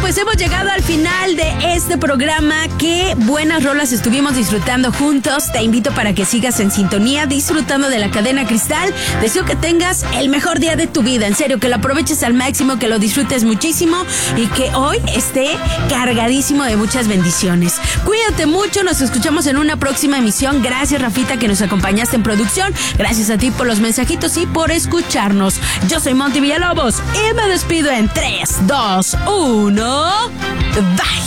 pues hemos llegado al final de este programa. Qué buenas rolas estuvimos disfrutando juntos. Te invito para que sigas en sintonía, disfrutando de la Cadena Cristal. Deseo que tengas el mejor día de tu vida. En serio, que lo aproveches al máximo, que lo disfrutes muchísimo y que hoy esté cargadísimo de muchas bendiciones. Cuídate mucho, nos escuchamos en una próxima emisión. Gracias, Rafita, que nos acompañaste en producción. Gracias a ti por los mensajitos y por escucharnos. Yo soy Monty Villalobos y me despido en 3, 2, 1. Bye.